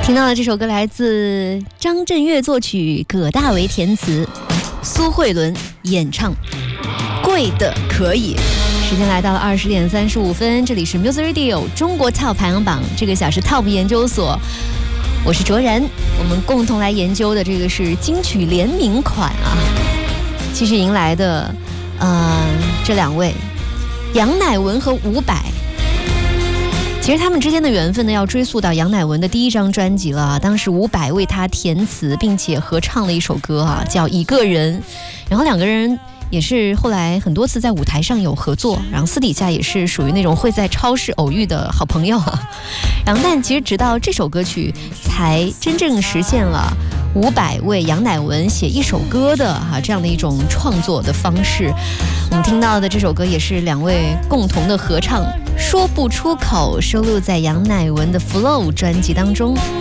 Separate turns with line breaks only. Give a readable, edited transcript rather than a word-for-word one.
听到的这首歌来自张震岳作曲，葛大为填词，苏慧伦演唱，贵的可以。时间来到了20点35分，这里是 Music Radio 中国 Top 排行榜，这个小时 Top 研究所，我是卓然，我们共同来研究的这个是金曲联名款啊。其实迎来的这两位杨乃文和伍佰，其实他们之间的缘分呢，要追溯到杨乃文的第一张专辑了。当时伍佰为他填词，并且合唱了一首歌啊，叫《一个人》。然后两个人也是后来很多次在舞台上有合作，然后私底下也是属于那种会在超市偶遇的好朋友啊。然后但其实直到这首歌曲才真正实现了伍佰为杨乃文写一首歌的这样的一种创作的方式。我们听到的这首歌也是两位共同的合唱，说不出口，收录在杨乃文的 Flow 专辑当中。